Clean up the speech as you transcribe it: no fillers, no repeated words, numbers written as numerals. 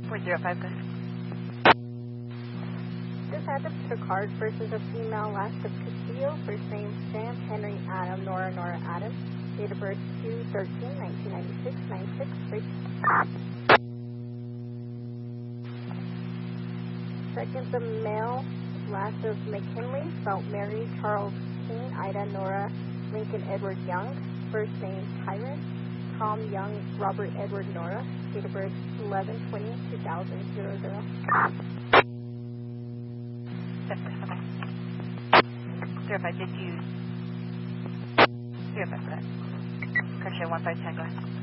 405, go ahead. This Adam Picard versus a female, last of Castillo, first name Sam Henry Adam, Nora Adam, date of birth 2/13/1996, 96, Second, the male, last of McKinley, spelled Mary Charles King, Ida Nora Lincoln Edward Young, first name Tyrant, Tom Young Robert Edward Nora, date of birth 11/20/2000. Okay. 05, did you... 05, go ahead. Correction 1510, go ahead.